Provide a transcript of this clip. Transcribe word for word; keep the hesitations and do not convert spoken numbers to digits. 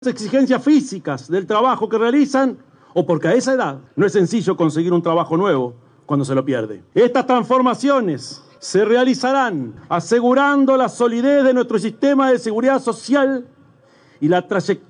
exigencias físicas del trabajo que realizan o porque a esa edad no es sencillo conseguir un trabajo nuevo cuando se lo pierde. Estas transformaciones se realizarán asegurando la solidez de nuestro sistema de seguridad social y la trayectoria